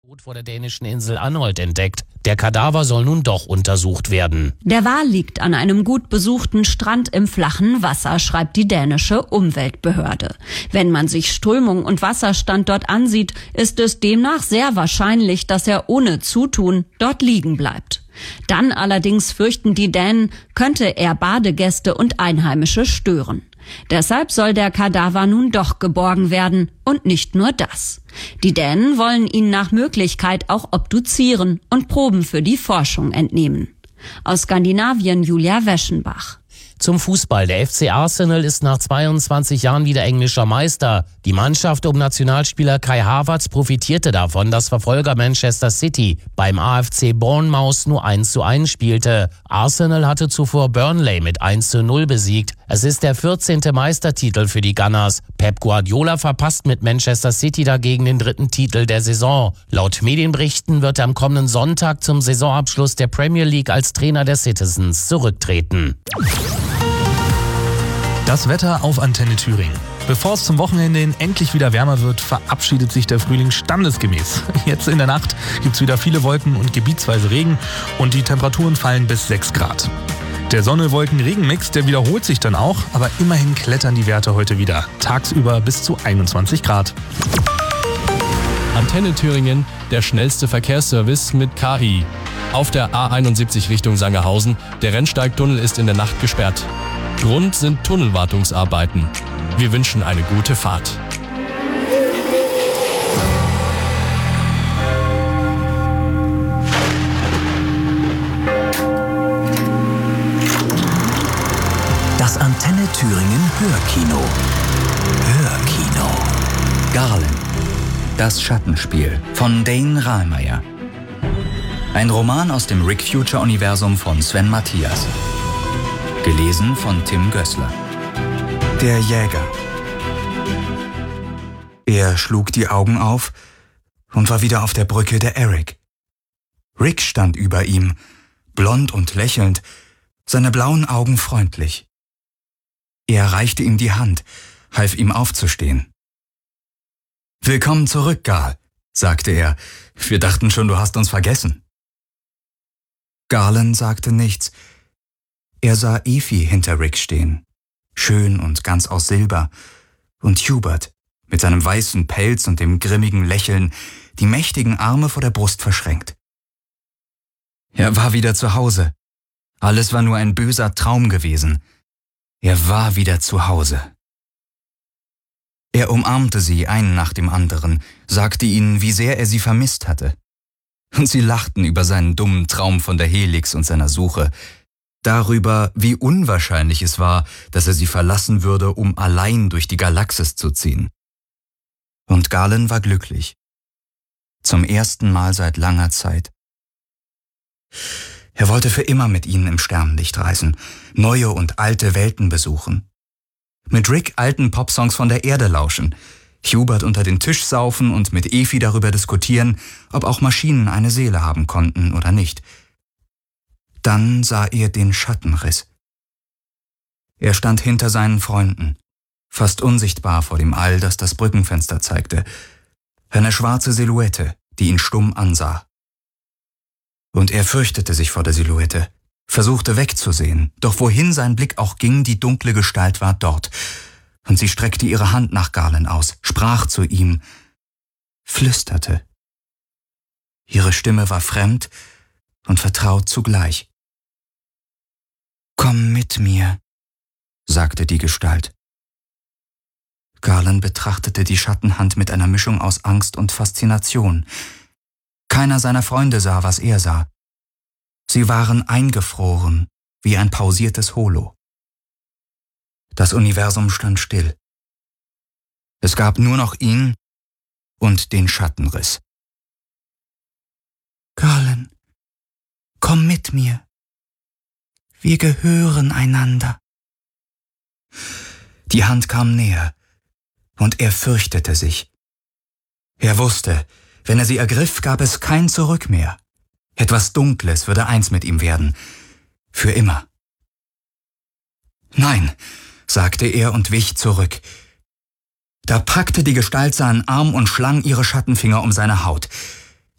Vor der dänischen Insel Anholt entdeckt. Der Kadaver soll nun doch untersucht werden. Der Wal liegt an einem gut besuchten Strand im flachen Wasser, schreibt die dänische Umweltbehörde. Wenn man sich Strömung und Wasserstand dort ansieht, ist es demnach sehr wahrscheinlich, dass er ohne Zutun dort liegen bleibt. Dann allerdings fürchten die Dänen, könnte er Badegäste und Einheimische stören. Deshalb soll der Kadaver nun doch geborgen werden und nicht nur das. Die Dänen wollen ihn nach Möglichkeit auch obduzieren und Proben für die Forschung entnehmen. Aus Skandinavien Julia Weschenbach. Zum Fußball. Der FC Arsenal ist nach 22 Jahren wieder englischer Meister. Die Mannschaft um Nationalspieler Kai Havertz profitierte davon, dass Verfolger Manchester City beim AFC Bournemouth nur 1:1 spielte. Arsenal hatte zuvor Burnley mit 1:0 besiegt. Es ist der 14. Meistertitel für die Gunners. Pep Guardiola verpasst mit Manchester City dagegen den 3. Titel der Saison. Laut Medienberichten wird er am kommenden Sonntag zum Saisonabschluss der Premier League als Trainer der Citizens zurücktreten. Das Wetter auf Antenne Thüringen. Bevor es zum Wochenende hin endlich wieder wärmer wird, verabschiedet sich der Frühling standesgemäß. Jetzt in der Nacht gibt es wieder viele Wolken und gebietsweise Regen und die Temperaturen fallen bis 6 Grad. Der Sonne-Wolken-Regen-Mix, der wiederholt sich dann auch, aber immerhin klettern die Werte heute wieder. Tagsüber bis zu 21 Grad. Antenne Thüringen, der schnellste Verkehrsservice mit KI. Auf der A71 Richtung Sangerhausen, der Rennsteigtunnel ist in der Nacht gesperrt. Grund sind Tunnelwartungsarbeiten. Wir wünschen eine gute Fahrt. Das Antenne Thüringen Hörkino. Hörkino. Garland. Das Schattenspiel von Dane Rahlmeier. Ein Roman aus dem Rick Future-Universum von Sven Mathias. Gelesen von Tim Gößler. Der Jäger. Er schlug die Augen auf und war wieder auf der Brücke der Eric. Rick stand über ihm, blond und lächelnd, seine blauen Augen freundlich. Er reichte ihm die Hand, half ihm aufzustehen. »Willkommen zurück, Garl«, sagte er. »Wir dachten schon, du hast uns vergessen.« Garland sagte nichts. Er sah Efi hinter Rick stehen, schön und ganz aus Silber, und Hubert mit seinem weißen Pelz und dem grimmigen Lächeln, die mächtigen Arme vor der Brust verschränkt. Er war wieder zu Hause. Alles war nur ein böser Traum gewesen. Er war wieder zu Hause. Er umarmte sie einen nach dem anderen, sagte ihnen, wie sehr er sie vermisst hatte. Und sie lachten über seinen dummen Traum von der Helix und seiner Suche, darüber, wie unwahrscheinlich es war, dass er sie verlassen würde, um allein durch die Galaxis zu ziehen. Und Galen war glücklich. Zum ersten Mal seit langer Zeit. Er wollte für immer mit ihnen im Sternenlicht reisen, neue und alte Welten besuchen. Mit Rick alten Popsongs von der Erde lauschen, Hubert unter den Tisch saufen und mit Efi darüber diskutieren, ob auch Maschinen eine Seele haben konnten oder nicht. Dann sah er den Schattenriss. Er stand hinter seinen Freunden, fast unsichtbar vor dem All, das das Brückenfenster zeigte. Eine schwarze Silhouette, die ihn stumm ansah. Und er fürchtete sich vor der Silhouette, versuchte wegzusehen, doch wohin sein Blick auch ging, die dunkle Gestalt war dort. Und sie streckte ihre Hand nach Garland aus, sprach zu ihm, flüsterte. Ihre Stimme war fremd und vertraut zugleich. »Komm mit mir«, sagte die Gestalt. Garland betrachtete die Schattenhand mit einer Mischung aus Angst und Faszination. Keiner seiner Freunde sah, was er sah. Sie waren eingefroren, wie ein pausiertes Holo. Das Universum stand still. Es gab nur noch ihn und den Schattenriss. »Garland, komm mit mir. Wir gehören einander.« Die Hand kam näher, und er fürchtete sich. Er wusste, wenn er sie ergriff, gab es kein Zurück mehr. Etwas Dunkles würde eins mit ihm werden. Für immer. »Nein«, sagte er und wich zurück. Da packte die Gestalt seinen Arm und schlang ihre Schattenfinger um seine Haut.